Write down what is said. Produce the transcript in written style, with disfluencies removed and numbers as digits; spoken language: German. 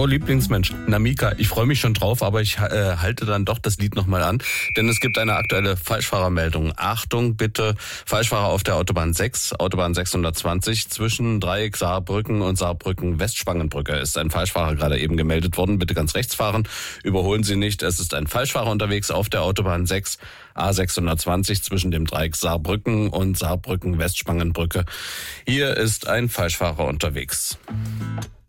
Oh, Lieblingsmensch, Namika, ich freue mich schon drauf, aber ich halte dann doch das Lied nochmal an, denn es gibt eine aktuelle Falschfahrermeldung. Achtung bitte, Falschfahrer auf der Autobahn 6, Autobahn 620, zwischen Dreieck Saarbrücken und Saarbrücken-Westspangenbrücke ist ein Falschfahrer gerade eben gemeldet worden. Bitte ganz rechts fahren, überholen Sie nicht. Es ist ein Falschfahrer unterwegs auf der Autobahn 6, A620 zwischen dem Dreieck Saarbrücken und Saarbrücken-Westspangenbrücke. Hier ist ein Falschfahrer unterwegs.